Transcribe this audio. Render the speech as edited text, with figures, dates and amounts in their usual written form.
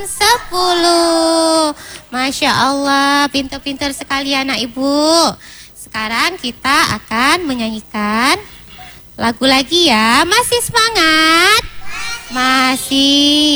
10. Masya Allah, pintar-pintar sekali anak ibu. Sekarang kita akan menyanyikan lagu lagi ya. Masih semangat? Masih.